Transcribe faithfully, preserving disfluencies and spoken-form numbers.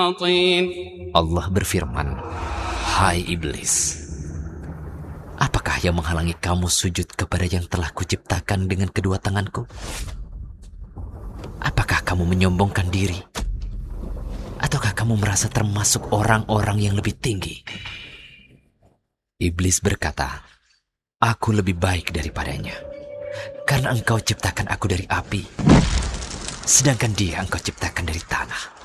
طين. Allah berfirman, "Hai iblis, apakah yang menghalangi kamu sujud kepada yang telah kuciptakan dengan kedua tanganku? Apakah kamu menyombongkan diri? Ataukah kamu merasa termasuk orang-orang yang lebih tinggi?" Iblis berkata, "Aku lebih baik daripadanya, karena engkau ciptakan aku dari api, sedangkan dia engkau ciptakan dari tanah."